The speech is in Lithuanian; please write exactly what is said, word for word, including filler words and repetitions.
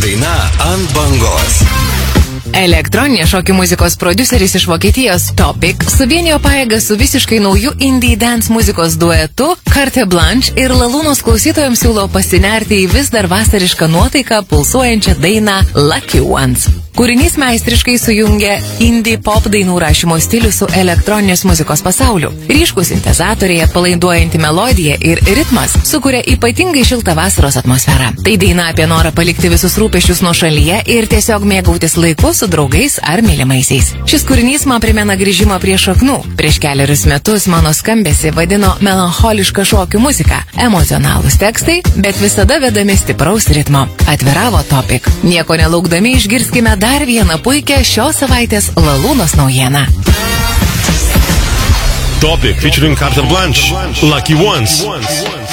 daina ant bangos. Elektroninės šokių muzikos prodiuseris iš Vokietijos Topic suvienijo pajėgas su visiškai nauju indie dance muzikos duetu Carte Blanche ir Lalūnos klausytojams siūlo pasinerti į vis dar vasarišką nuotaiką pulsuojančią dainą Lucky Ones. Kūrinys meistriškai sujungia indie pop dainų rašymo stilių su elektroninės muzikos pasauliu. Ryškūs sintezatoriai, atpalaiduojanti melodija ir ritmas sukuria ypatingai šiltą vasaros atmosferą. Tai daina apie norą palikti visus rūpesčius nuo šalyje ir tiesiog mėgautis laiku su draugais ar mylimaisiais. Šis kūrinys man primena grįžimą prie šaknų. Prieš keliarius metus mano skambesį vadino melancholiška šokių muzika. Emocionalūs tekstai, bet visada vedami stipraus ritmo. Atviravo Topic. Nieko nelaukdami išgirskime dar vieną puikią šios savaitės Lalūnos naujieną. Topic featuring Carte Blanche, Lucky Ones.